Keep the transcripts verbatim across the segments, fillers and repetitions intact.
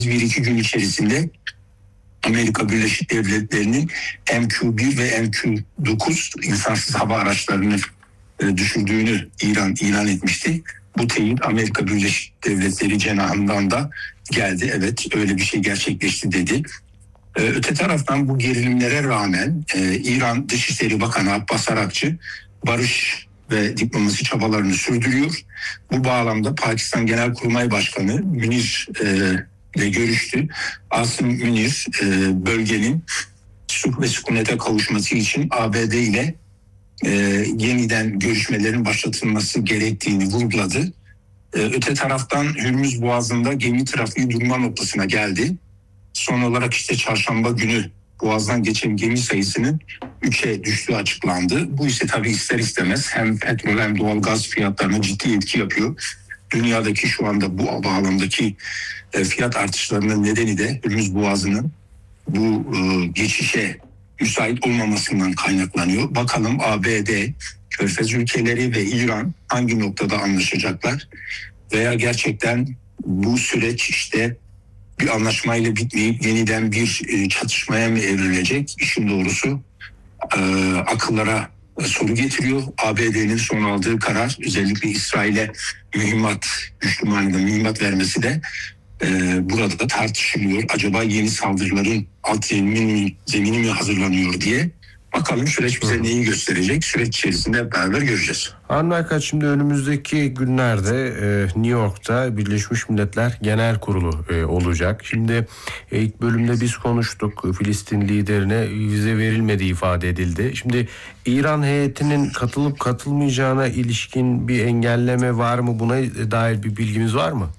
bir iki gün içerisinde Amerika Birleşik Devletleri'nin M Q bir ve M Q dokuz insansız hava araçlarını e, düşürdüğünü İran ilan etmişti. Bu teyit Amerika Birleşik Devletleri cenahından da geldi. Evet, öyle bir şey gerçekleşti dedi. Ee, öte taraftan bu gerilimlere rağmen e, İran Dışişleri Bakanı Abbas Arakçı barış ve diplomasi çabalarını sürdürüyor. Bu bağlamda Pakistan Genelkurmay Başkanı Münir e, ile görüştü. Asım Münir e, bölgenin sulh ve sükunete kavuşması için A B D ile e, yeniden görüşmelerin başlatılması gerektiğini vurguladı. E, öte taraftan Hürmüz Boğazı'nda gemi trafiği durma noktasına geldi. Son olarak işte çarşamba günü Boğaz'dan geçen gemi sayısının üçe düştüğü açıklandı. Bu ise tabii ister istemez hem petrol hem doğal gaz fiyatlarına ciddi etki yapıyor. Dünyadaki şu anda bu bağlamdaki fiyat artışlarının nedeni de Hürmüz Boğazı'nın bu geçişe müsait olmamasından kaynaklanıyor. Bakalım A B D, Körfez ülkeleri ve İran hangi noktada anlaşacaklar? Veya gerçekten bu süreç işte bir anlaşmayla bitmeyip yeniden bir çatışmaya mı evrilecek? İşin doğrusu e, akıllara soru getiriyor. A B D'nin son aldığı karar, özellikle İsrail'e mühimmat, güçlü manada mühimmat vermesi de e, burada tartışılıyor. Acaba yeni saldırıların alt zemini, zemini mi hazırlanıyor diye. Bakalım süreç bize neyi gösterecek? Süreç içerisinde hep beraber göreceğiz. Harun Aykaç, şimdi önümüzdeki günlerde e, New York'ta Birleşmiş Milletler Genel Kurulu e, olacak. Şimdi e, ilk bölümde biz konuştuk. Filistin liderine vize verilmediği ifade edildi. Şimdi İran heyetinin katılıp katılmayacağına ilişkin bir engelleme var mı? Buna dair bir bilgimiz var mı?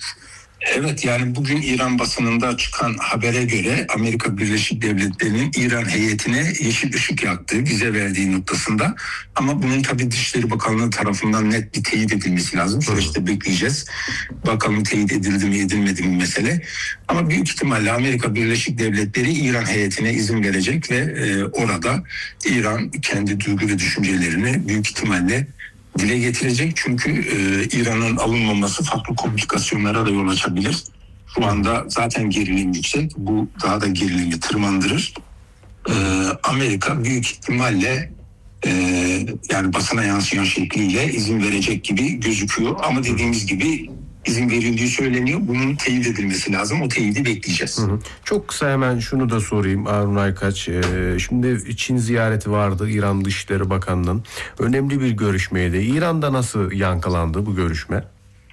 Evet, yani bugün İran basınında çıkan habere göre Amerika Birleşik Devletleri'nin İran heyetine yeşil ışık yaktığı, vize verdiği noktasında. Ama bunun tabii Dışişleri Bakanlığı tarafından net bir teyit edilmesi lazım. Süreçte bekleyeceğiz. Bakalım teyit edildi mi edilmedi mi mesele. Ama büyük ihtimalle Amerika Birleşik Devletleri İran heyetine izin verecek ve e, orada İran kendi duygu ve düşüncelerini büyük ihtimalle dile getirecek. Çünkü e, İran'ın alınmaması farklı komplikasyonlara da yol açabilir. Şu anda zaten gerilim yüksek. Bu daha da gerilimi tırmandırır. E, Amerika büyük ihtimalle e, yani basına yansıyan şekliyle izin verecek gibi gözüküyor. Ama dediğimiz gibi izin verildiği söyleniyor. Bunun teyit edilmesi lazım. O teyidi bekleyeceğiz. Hı hı. Çok kısa hemen şunu da sorayım Harun Aykaç. Ee, şimdi Çin ziyareti vardı İran Dışişleri Bakanı'nın. Önemli bir görüşmeydi. İran'da nasıl yankılandı bu görüşme?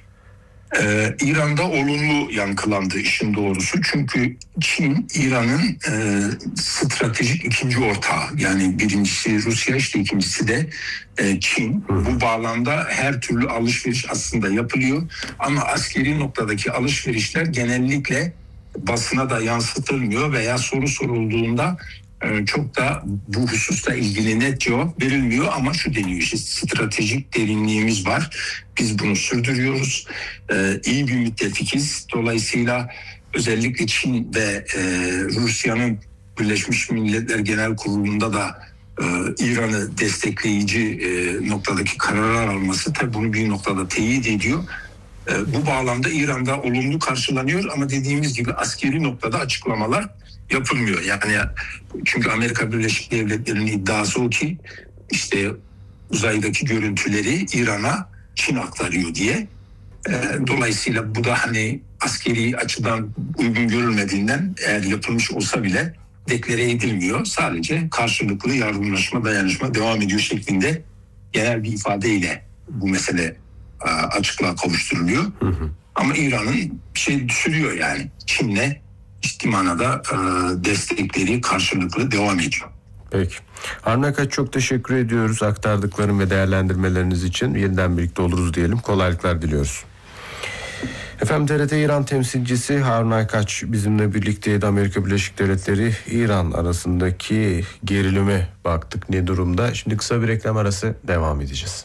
Ee, İran'da olumlu yankılandı işin doğrusu. Çünkü Çin İran'ın e, stratejik ikinci ortağı. Yani birincisi Rusya, işte ikincisi de e, Çin. Bu bağlamda her türlü alışveriş aslında yapılıyor. Ama askeri noktadaki alışverişler genellikle basına da yansıtılmıyor veya soru sorulduğunda çok da bu hususta ilgili net cevap verilmiyor. Ama şu deniyor, işte stratejik derinliğimiz var. Biz bunu sürdürüyoruz. Ee, iyi bir müttefikiz. Dolayısıyla özellikle Çin ve e, Rusya'nın Birleşmiş Milletler Genel Kurulu'nda da e, İran'ı destekleyici e, noktadaki kararlar alması tabii bunu bir noktada teyit ediyor. E, bu bağlamda İran'da olumlu karşılanıyor ama dediğimiz gibi askeri noktada açıklamalar yapılmıyor. Yani çünkü Amerika Birleşik Devletleri'nin iddiası o ki işte uzaydaki görüntüleri İran'a Çin aktarıyor diye. E, dolayısıyla bu da hani askeri açıdan uygun görülmediğinden eğer yapılmış olsa bile deklare edilmiyor. Sadece karşılıklı yardımlaşma, dayanışma devam ediyor şeklinde genel bir ifadeyle bu mesele a, açıklığa kavuşturuluyor. Hı hı. Ama İran'ın bir şey sürüyor yani. Çin'le ciddi manada e, destekleri karşılıklı devam ediyor. Peki. Harun Aykaç, çok teşekkür ediyoruz aktardıkların ve değerlendirmeleriniz için. Yeniden birlikte oluruz diyelim. Kolaylıklar diliyoruz. Efendim, T R T İran temsilcisi Harun Aykaç bizimle birlikteydi. Amerika Birleşik Devletleri İran arasındaki gerilime baktık, ne durumda. Şimdi kısa bir reklam arası, devam edeceğiz.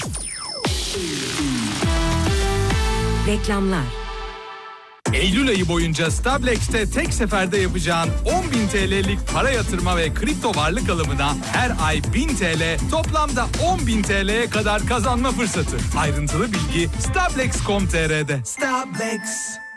Reklamlar. Eylül ayı boyunca Stablex'te tek seferde yapacağın on bin T L'lik para yatırma ve kripto varlık alımına her ay bin T L, toplamda on bin T L'ye kadar kazanma fırsatı. Ayrıntılı bilgi Stablex nokta com nokta T R'de. Stablex.